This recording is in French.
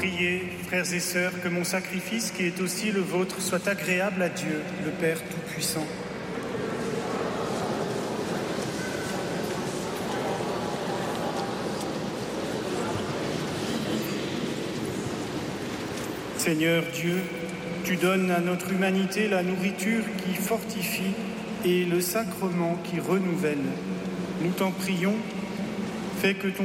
Priez, frères et sœurs, que mon sacrifice, qui est aussi le vôtre, soit agréable à Dieu, le Père Tout-Puissant. Seigneur Dieu, tu donnes à notre humanité la nourriture qui fortifie et le sacrement qui renouvelle. Nous t'en prions, fais que ton